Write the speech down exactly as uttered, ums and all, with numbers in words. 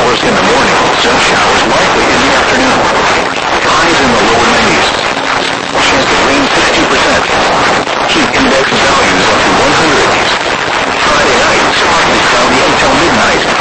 showers in the morning, sun showers likely in the afternoon. Highs in the lower nineties. Chance of rain sixty percent. Heat index values up to one hundred. Friday night, partly cloudy until midnight.